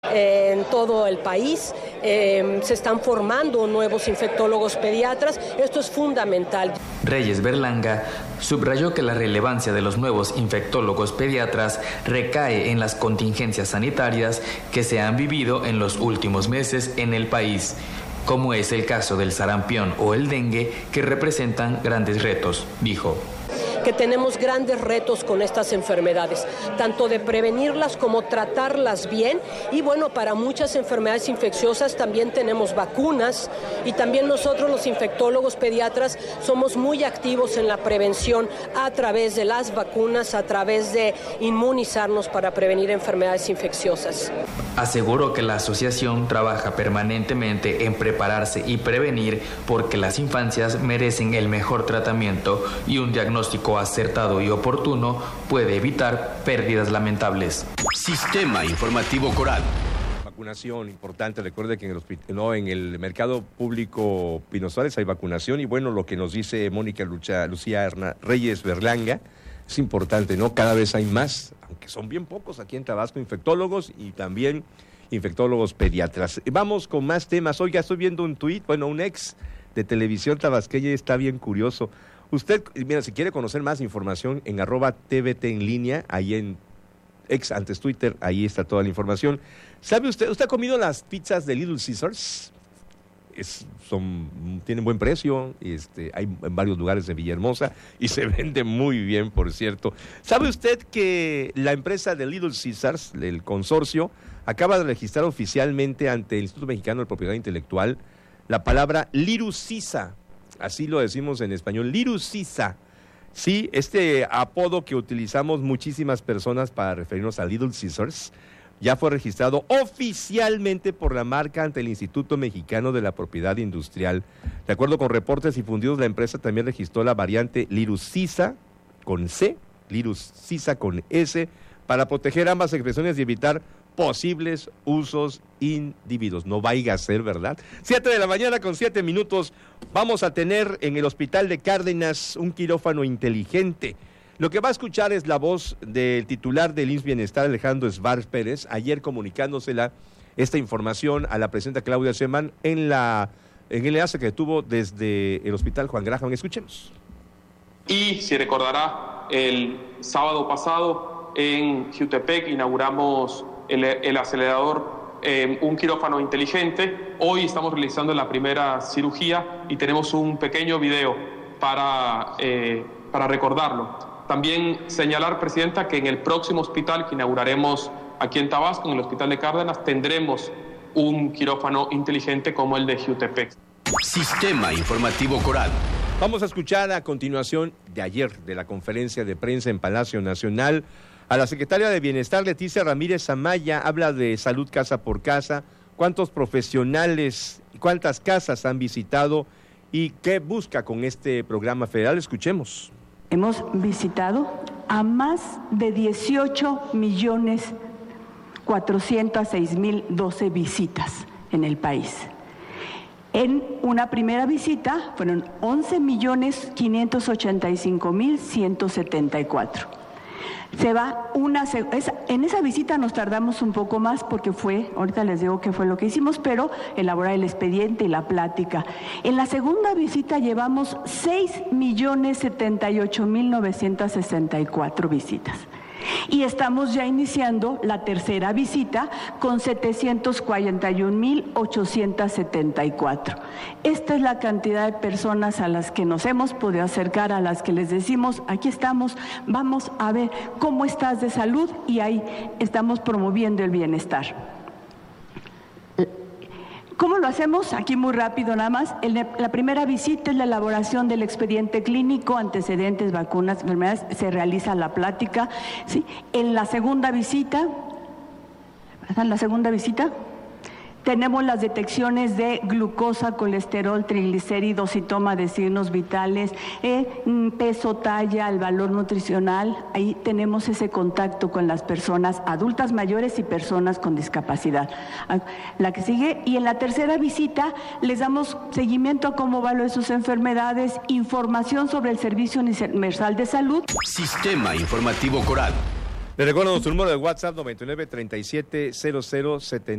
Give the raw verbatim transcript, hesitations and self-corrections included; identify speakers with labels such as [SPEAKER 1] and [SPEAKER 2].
[SPEAKER 1] Eh, en todo el país eh, se están formando nuevos infectólogos pediatras. Esto es fundamental.
[SPEAKER 2] Reyes Berlanga subrayó que la relevancia de los nuevos infectólogos pediatras recae en las contingencias sanitarias que se han vivido en los últimos meses en el país, como es el caso del sarampión o el dengue, que representan grandes retos, dijo.
[SPEAKER 1] Que tenemos grandes retos con estas enfermedades, tanto de prevenirlas como tratarlas bien. Y bueno, para muchas enfermedades infecciosas también tenemos vacunas, y también nosotros los infectólogos pediatras somos muy activos en la prevención a través de las vacunas, a través de inmunizarnos para prevenir enfermedades infecciosas.
[SPEAKER 2] Aseguró que la asociación trabaja permanentemente en prepararse y prevenir, porque las infancias merecen el mejor tratamiento y un diagnóstico acertado y oportuno puede evitar pérdidas lamentables.
[SPEAKER 3] Sistema Informativo Coral.
[SPEAKER 4] Vacunación importante. Recuerde que en el, hospital, no, en el mercado público Pino Suárez hay vacunación, y bueno, lo que nos dice Mónica Lucha, Lucía Herna, Reyes Berlanga es importante, ¿no? Cada vez hay más, aunque son bien pocos aquí en Tabasco, infectólogos y también infectólogos pediatras. Vamos con más temas. Oiga, estoy viendo un tuit, bueno, un ex de televisión tabasqueña, está bien curioso. Usted, mira, si quiere conocer más información, en arroba T V T en línea, ahí en ex antes Twitter, ahí está toda la información. ¿Sabe usted, usted ha comido las pizzas de Little Caesars? Es, son, tienen buen precio, este, hay en varios lugares de Villahermosa y se vende muy bien, por cierto. ¿Sabe usted que la empresa de Little Caesars, el consorcio, acaba de registrar oficialmente ante el Instituto Mexicano de Propiedad Intelectual la palabra Lirucisa? Así lo decimos en español, Lirucisa. Sí, este apodo que utilizamos muchísimas personas para referirnos a Little Caesars ya fue registrado oficialmente por la marca ante el Instituto Mexicano de la Propiedad Industrial. De acuerdo con reportes difundidos, la empresa también registró la variante Lirucisa con C, Lirucisa con S, para proteger ambas expresiones y evitar posibles usos indebidos. No vaya a ser, ¿verdad? Siete de la mañana con siete minutos. Vamos a tener en el Hospital de Cárdenas un quirófano inteligente. Lo que va a escuchar es la voz del titular del I M S S Bienestar, Alejandro Sbar Pérez, ayer comunicándosela esta información a la presidenta Claudia Sheinbaum en la en el enlace que tuvo desde el Hospital Juan Graham. Escuchemos.
[SPEAKER 5] Y si recordará, el sábado pasado en Jiutepec inauguramos el, el acelerador, eh, un quirófano inteligente. Hoy estamos realizando la primera cirugía y tenemos un pequeño video para, eh, para recordarlo. También señalar, Presidenta, que en el próximo hospital que inauguraremos aquí en Tabasco, en el Hospital de Cárdenas, tendremos un quirófano inteligente como el de Jiutepec.
[SPEAKER 3] Sistema Informativo Coral.
[SPEAKER 4] Vamos a escuchar a continuación de ayer, de la conferencia de prensa en Palacio Nacional, a la secretaria de Bienestar, Leticia Ramírez Amaya. Habla de salud casa por casa, cuántos profesionales y cuántas casas han visitado y qué busca con este programa federal. Escuchemos.
[SPEAKER 6] Hemos visitado a más de dieciocho millones cuatrocientos seis mil doce visitas en el país. En una primera visita fueron once millones quinientos ochenta y cinco mil ciento setenta y cuatro. Se va una, esa, en esa visita nos tardamos un poco más porque fue, ahorita les digo qué fue lo que hicimos, pero elaborar el expediente y la plática. En la segunda visita llevamos seis millones setenta y ocho mil novecientos sesenta y cuatro visitas. Y estamos ya iniciando la tercera visita con setecientos cuarenta y un mil ochocientos setenta y cuatro. Esta es la cantidad de personas a las que nos hemos podido acercar, a las que les decimos, aquí estamos, vamos a ver cómo estás de salud, y ahí estamos promoviendo el bienestar. ¿Cómo lo hacemos? Aquí muy rápido nada más. El, la primera visita es la elaboración del expediente clínico, antecedentes, vacunas, enfermedades, se realiza la plática, ¿sí? En la segunda visita, ¿en la segunda visita? Tenemos las detecciones de glucosa, colesterol, triglicéridos y toma de signos vitales, eh, peso, talla, el valor nutricional. Ahí tenemos ese contacto con las personas adultas mayores y personas con discapacidad. La que sigue, y en la tercera visita les damos seguimiento a cómo van sus enfermedades, información sobre el Servicio Universal de Salud.
[SPEAKER 3] Sistema Informativo Coral.
[SPEAKER 4] Le recuerdo nuestro número de WhatsApp noventa y nueve, treinta y siete, cero cero, setenta.